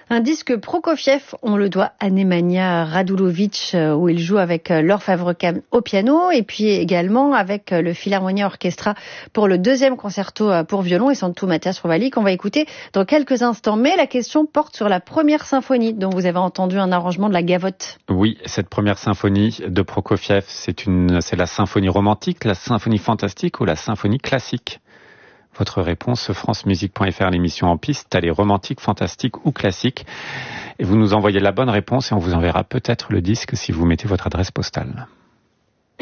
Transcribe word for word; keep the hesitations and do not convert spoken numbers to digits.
Un disque Prokofiev, on le doit à Nemanja Radulović, où il joue avec Laure Favre-Cam au piano, et puis également avec le Philharmonia Orchestra pour le deuxième concerto pour violon et Santu Matthias Rovali, qu'on va écouter dans quelques instants. Mais la question porte sur la première symphonie, dont vous avez entendu un arrangement de la Gavotte. Oui, cette première symphonie de Prokofiev, c'est une, c'est la symphonie romantique, la symphonie fantastique ou la symphonie classique? Votre réponse, francemusique point f r, l'émission En Piste, elle est romantique, fantastique ou classique. Et vous nous envoyez la bonne réponse et on vous enverra peut-être le disque si vous mettez votre adresse postale.